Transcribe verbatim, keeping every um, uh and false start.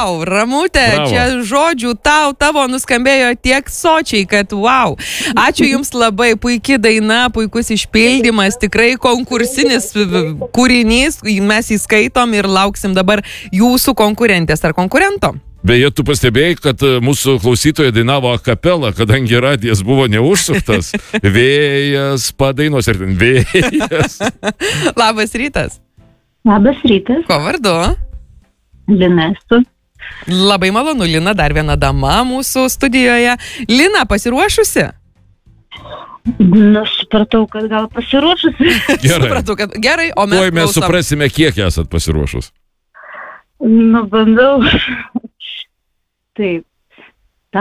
wow, Ramutė, Bravo. čia žodžių tau, tavo nuskambėjo tiek sočiai, kad wow. Ačiū Jums labai, puikiai daina, puikus išpildymas, tikrai konkursinis kūrinys, mes įskaitom ir lauksim dabar jūsų konkurentės ar konkurento. Beje, tu pastebėjai, kad mūsų klausytoja dainavo a capella, kadangi radijas buvo neužsuktas. Vėjas, padainos ir ten vėjas. Labas rytas. Labas rytas. Ko vardu? Lina esu. Labai malonu, Lina, dar viena dama mūsų studijoje. Lina, pasiruošusi? Nu, supratau, kad gal pasiruošusi. Gerai. Supratau, kad gerai, o mes Tuoj mes klausom. suprasime, kiek esat pasiruošus. Nu, bandau. Taip.